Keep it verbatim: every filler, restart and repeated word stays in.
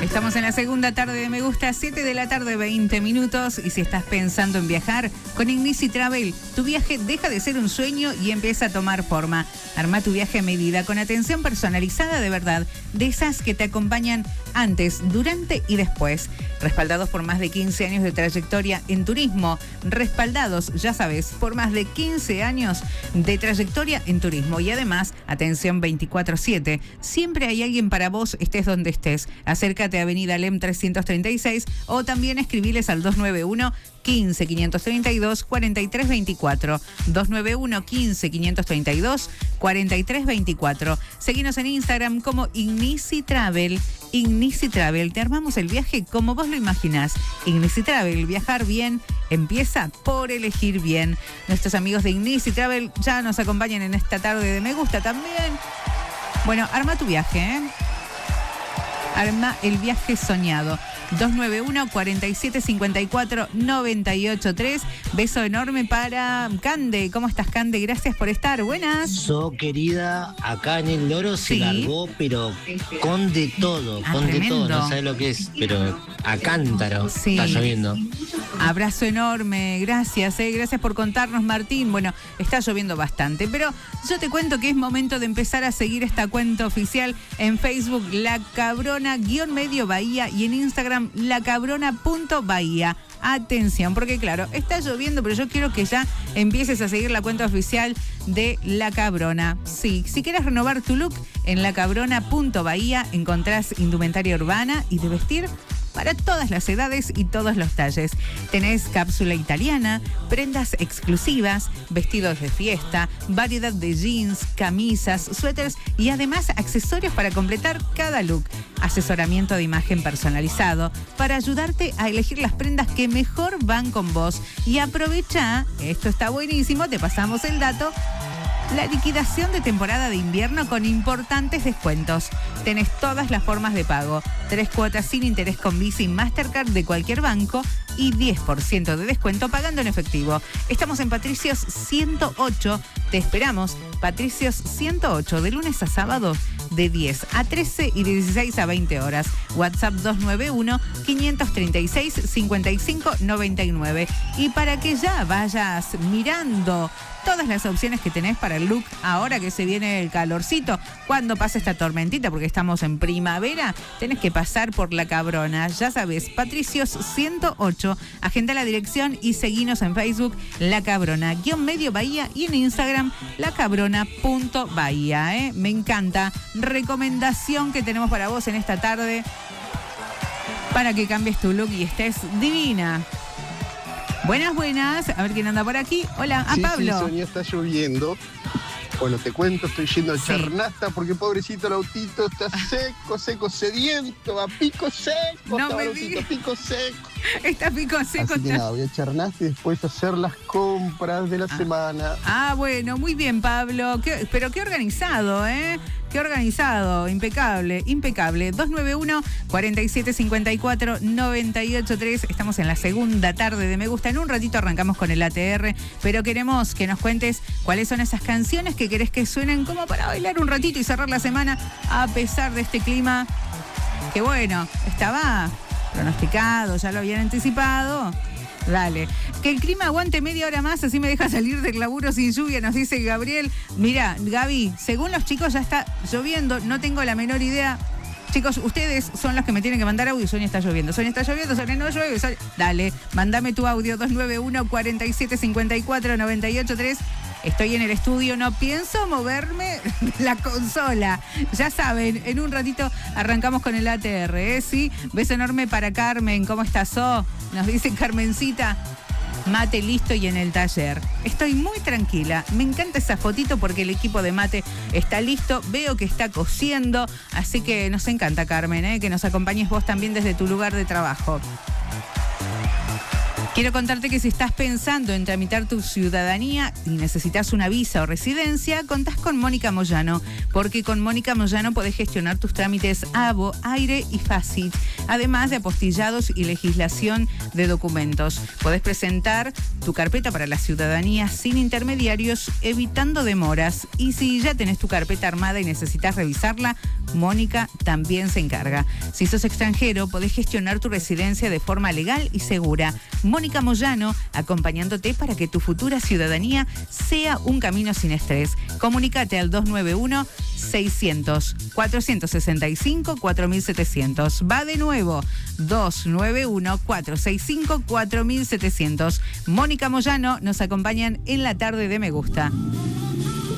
Estamos en la segunda tarde de Me Gusta, siete de la tarde, veinte minutos. Y si estás pensando en viajar, con Ignisi Travel, tu viaje deja de ser un sueño y empieza a tomar forma. Arma tu viaje a medida, con atención personalizada de verdad, de esas que te acompañan antes, durante y después. Respaldados por más de quince años de trayectoria en turismo. Respaldados, ya sabes, por más de quince años de trayectoria en turismo. Y además, atención veinticuatro siete. Siempre hay alguien para vos, estés donde estés. Acércate a Avenida Lem trescientos treinta y seis o también escribiles al dos nueve uno, quince, quinientos treinta y dos, cuarenta y tres veinticuatro. dos nueve uno, quince, quinientos treinta y dos, cuarenta y tres veinticuatro. Seguinos en Instagram como Ignisi Travel. Ignisi Travel, te armamos el viaje como vos lo imaginás. Ignisi Travel, viajar bien empieza por elegir bien. Nuestros amigos de Ignisi Travel ya nos acompañan en esta tarde de Me Gusta también. Bueno, arma tu viaje, ¿eh? Arma el viaje soñado. dos nueve uno, cuarenta y siete, cincuenta y cuatro, noventa y ocho tres. Beso enorme para Cande. ¿Cómo estás, Cande? Gracias por estar. Buenas. So, querida, acá en el Loro Sí. se largó, pero con de todo, Ah, con tremendo. de todo. No sabes lo que es, pero a cántaro Sí. está lloviendo. Abrazo enorme, gracias, eh, gracias por contarnos, Martín. Bueno, está lloviendo bastante, pero yo te cuento que es momento de empezar a seguir esta cuenta oficial en Facebook, La Cabrona guión medio Bahía, y en Instagram, lacabrona.bahía. Atención, porque claro, está lloviendo, pero yo quiero que ya empieces a seguir la cuenta oficial de La Cabrona. Sí, si quieres renovar tu look, en lacabrona.bahía encontrás indumentaria urbana y de vestir para todas las edades y todos los talles. Tenés cápsula italiana, prendas exclusivas, vestidos de fiesta, variedad de jeans, camisas, suéteres y además accesorios para completar cada look. Asesoramiento de imagen personalizado para ayudarte a elegir las prendas que mejor van con vos. Y aprovecha, esto está buenísimo, te pasamos el dato, la liquidación de temporada de invierno con importantes descuentos. Tenés todas las formas de pago. Tres cuotas sin interés con Visa y Mastercard de cualquier banco y diez por ciento de descuento pagando en efectivo. Estamos en Patricios ciento ocho. Te esperamos. Patricios ciento ocho, de lunes a sábado, de diez a trece y de dieciséis a veinte horas. WhatsApp dos nueve uno, quinientos treinta y seis, cincuenta y cinco noventa y nueve. Y para que ya vayas mirando todas las opciones que tenés para el look ahora que se viene el calorcito, cuando pase esta tormentita, porque estamos en primavera, tenés que pasar por La Cabrona. Ya sabes, Patricios ciento ocho. Agenda la dirección y seguinos en Facebook, La Cabrona guión medio Bahía, y en Instagram, lacabrona.bahía. ¿eh? Me encanta. Recomendación que tenemos para vos en esta tarde para que cambies tu look y estés divina. Buenas, buenas. A ver quién anda por aquí. Hola, a sí, Pablo. Sí, Sonia, está lloviendo. Bueno, te cuento, estoy yendo a Sí. Chernasta porque pobrecito el autito está seco, seco, sediento, a pico seco. No estaba me el autito, digas. pico seco. Está pico seco. Así que está- nada, voy a Chernasta y después a hacer las compras de la Ah. semana. Ah, bueno, muy bien, Pablo. Qué- pero qué organizado, ¿eh? Qué organizado, impecable, impecable. dos nueve uno, cuarenta y siete, cincuenta y cuatro, noventa y ocho tres. Estamos en la segunda tarde de Me Gusta. En un ratito arrancamos con el A T R, pero queremos que nos cuentes cuáles son esas canciones que querés que suenen como para bailar un ratito y cerrar la semana a pesar de este clima que, bueno, estaba pronosticado, ya lo habían anticipado. Dale. Que el clima aguante media hora más, así me deja salir del laburo sin lluvia, nos dice Gabriel. Mira, Gaby, según los chicos ya está lloviendo, no tengo la menor idea. Chicos, ustedes son los que me tienen que mandar audio. Sonia, está lloviendo. Sonia, está lloviendo. Sonia, no llueve. Sonia... Dale, mándame tu audio. dos nueve uno, cuarenta y siete, cincuenta y cuatro, noventa y ocho tres. Estoy en el estudio, no pienso moverme de la consola. Ya saben, en un ratito arrancamos con el A T R, ¿eh? Sí, beso enorme para Carmen. ¿Cómo estás, oh? Nos dice Carmencita. Mate listo y en el taller. Estoy muy tranquila. Me encanta esa fotito porque el equipo de mate está listo. Veo que está cociendo. Así que nos encanta, Carmen, ¿eh? Que nos acompañes vos también desde tu lugar de trabajo. Quiero contarte que si estás pensando en tramitar tu ciudadanía y necesitas una visa o residencia, contás con Mónica Moyano, porque con Mónica Moyano podés gestionar tus trámites A B O, Aire y Fácil. además de apostillados y legislación de documentos. Podés presentar tu carpeta para la ciudadanía sin intermediarios, evitando demoras. Y si ya tenés tu carpeta armada y necesitas revisarla, Mónica también se encarga. Si sos extranjero, podés gestionar tu residencia de forma legal y segura. Mónica Moyano, acompañándote para que tu futura ciudadanía sea un camino sin estrés. Comunícate al dos nueve uno, seiscientos, cuatrocientos sesenta y cinco, cuatro mil setecientos. Va de nuevo, dos nueve uno, cuatrocientos sesenta y cinco, cuatro mil setecientos. Mónica Moyano nos acompañan en la tarde de Me Gusta.